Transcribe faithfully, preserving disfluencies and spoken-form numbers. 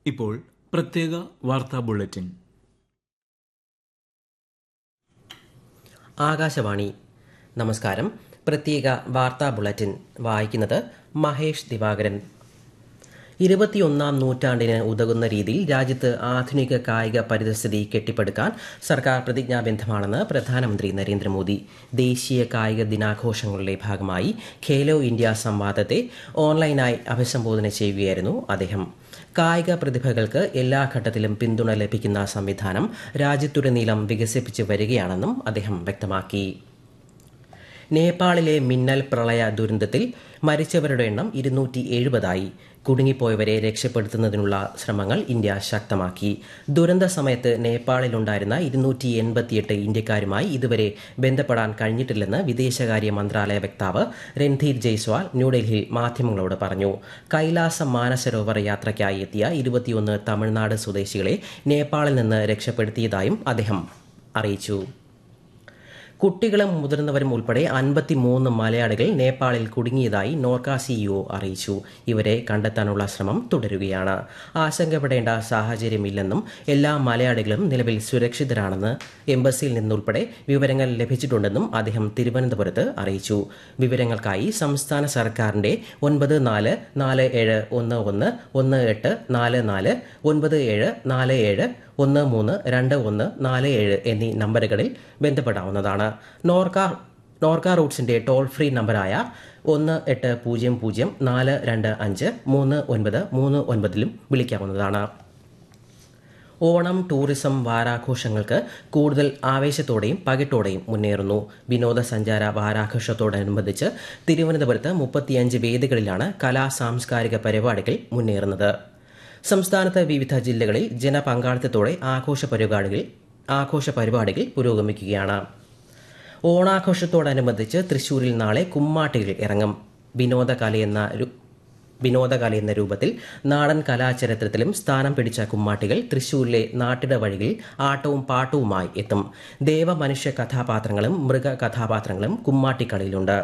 ഇപ്പോൾ പ്രത്യേക വാർത്താ ബുള്ളറ്റിൻ. ആകാശവാണി. നമസ്കാരം. പ്രത്യേക വാർത്താ ബുള്ളറ്റിൻ വായിക്കുന്നത് മഹേഷ് ദിവാകരൻ. ഇരുപത്തിയൊന്നാം നൂറ്റാണ്ടിന് ഉതകുന്ന രീതിയിൽ രാജ്യത്ത് ആധുനിക കായിക പരിതസ്ഥിതി കെട്ടിപ്പടുക്കാൻ സർക്കാർ പ്രതിജ്ഞാബദ്ധമാണെന്ന് പ്രധാനമന്ത്രി നരേന്ദ്രമോദി. ദേശീയ കായിക ദിനാഘോഷങ്ങളുടെ ഭാഗമായി ഖേലോ ഇന്ത്യ സംവാദത്തെ ഓൺലൈനായി അഭിസംബോധന ചെയ്യുകയായിരുന്നു അദ്ദേഹം. കായിക പ്രതിഭകൾക്ക് എല്ലാ ഘട്ടത്തിലും പിന്തുണ ലഭിക്കുന്ന സംവിധാനം രാജ്യത്തുടനീളം വികസിപ്പിച്ചു വരികയാണെന്നും അദ്ദേഹം വ്യക്തമാക്കി. നേപ്പാളിലെ മിന്നൽ പ്രളയ ദുരന്തത്തിൽ മരിച്ചവരുടെ എണ്ണം ഇരുന്നൂറ്റി എഴുപതായി. കുടുങ്ങിപ്പോയവരെ രക്ഷപ്പെടുത്തുന്നതിനുള്ള ശ്രമങ്ങൾ ഇന്ത്യ ശക്തമാക്കി. ദുരന്ത സമയത്ത് നേപ്പാളിലുണ്ടായിരുന്ന ഇരുന്നൂറ്റി എൺപത്തിയെട്ട് ഇന്ത്യക്കാരുമായി ഇതുവരെ ബന്ധപ്പെടാൻ കഴിഞ്ഞിട്ടില്ലെന്ന് വിദേശകാര്യ മന്ത്രാലയ വക്താവ് രൺധീർ ജയ്സ്വാൾ ന്യൂഡൽഹിയിൽ മാധ്യമങ്ങളോട് പറഞ്ഞു. കൈലാസ മാനസരോവർ യാത്രയ്ക്കായി എത്തിയ ഇരുപത്തിയൊന്ന് തമിഴ്നാട് സ്വദേശികളെ നേപ്പാളിൽ നിന്ന് രക്ഷപ്പെടുത്തിയതായും അദ്ദേഹം അറിയിച്ചു. കുട്ടികളും മുതിർന്നവരും ഉൾപ്പെടെ അൻപത്തിമൂന്ന് മലയാളികൾ നേപ്പാളിൽ കുടുങ്ങിയതായി നോർക്ക സിഇഒ അറിയിച്ചു. ഇവരെ കണ്ടെത്താനുള്ള ശ്രമം തുടരുകയാണ്. ആശങ്കപ്പെടേണ്ട സാഹചര്യമില്ലെന്നും എല്ലാ മലയാളികളും നിലവിൽ സുരക്ഷിതരാണെന്ന് എംബസിയിൽ നിന്നുൾപ്പെടെ വിവരങ്ങൾ ലഭിച്ചിട്ടുണ്ടെന്നും അദ്ദേഹം തിരുവനന്തപുരത്ത് അറിയിച്ചു. വിവരങ്ങൾക്കായി സംസ്ഥാന സർക്കാരിന്റെ ഒൻപത് നാല് നാല് ഏഴ് ഒന്ന് ഒന്ന് ഒന്ന് എട്ട് നാല് നാല് ഒൻപത് ഏഴ് നാല് ഏഴ് ഒന്ന് മൂന്ന് രണ്ട് ഒന്ന് നാല് ഏഴ് എന്നീ നമ്പറുകളിൽ ബന്ധപ്പെടാവുന്നതാണ്. നോർക്ക നോർക്ക റൂട്ട്സിന്റെ ടോൾ ഫ്രീ നമ്പറായ ഒന്ന് എട്ട് പൂജ്യം പൂജ്യം നാല് രണ്ട് അഞ്ച് മൂന്ന് ഒൻപത് മൂന്ന് ഒൻപതിലും വിളിക്കാവുന്നതാണ്. ഓണം ടൂറിസം വാരാഘോഷങ്ങൾക്ക് കൂടുതൽ ആവേശത്തോടെയും പകിട്ടോടെയും മുന്നേറുന്നു. വിനോദസഞ്ചാര വാരാഘോഷത്തോടനുബന്ധിച്ച് തിരുവനന്തപുരത്ത് മുപ്പത്തിയഞ്ച് വേദികളിലാണ് കലാ സാംസ്കാരിക പരിപാടികൾ മുന്നേറുന്നത്. സംസ്ഥാനത്ത് വിവിധ ജില്ലകളിൽ ജനപങ്കാളിത്തത്തോടെ ആഘോഷ പരിപാടികൾ ആഘോഷ പരിപാടികൾ പുരോഗമിക്കുകയാണ്. ഓണാഘോഷത്തോടനുബന്ധിച്ച് തൃശൂരിൽ നാളെ കുമ്മാട്ടികൾ ഇറങ്ങും. വിനോദകലയെന്ന വിനോദകലയെന്ന രൂപത്തിൽ നാടൻ കലാചരിത്രത്തിലും സ്ഥാനം പിടിച്ച കുമ്മാട്ടികൾ തൃശൂരിലെ നാട്ടിട വഴികളിൽ ആട്ടവും പാട്ടവുമായി എത്തും. ദേവമനുഷ്യ കഥാപാത്രങ്ങളും മൃഗ കഥാപാത്രങ്ങളും കുമ്മാട്ടിക്കളിയിലുണ്ട്.